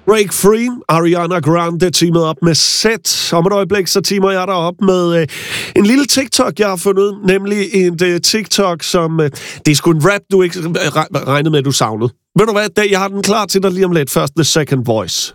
Break Free, Ariana Grande teamet op med Set. Om et øjeblik, så teamer jeg dig op med en lille TikTok, jeg har fundet. Nemlig en TikTok, som... det er sgu en rap, du ikke regnede med, at du savnede. Ved du hvad, jeg har den klar til dig lige om lidt. Først The Second Voice.